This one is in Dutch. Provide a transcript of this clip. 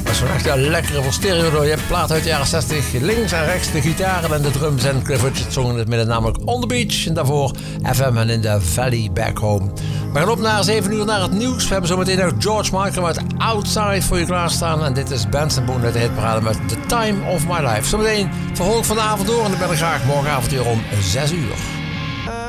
Zo'n echt lekkere voor stereo door. Je hebt plaat uit de jaren 60. Links en rechts de gitaren en de drums. En Cliff Richard zong in het midden namelijk On The Beach. En daarvoor FM en in the Valley Back Home. We gaan op naar 7 uur naar het nieuws. We hebben zo meteen nog George Michael met Outside voor je klaarstaan. En dit is Benson Boone uit de hitparade met The Time of My Life. Zometeen vervolg van de avond door. En dan ben ik graag morgenavond weer om 6 uur.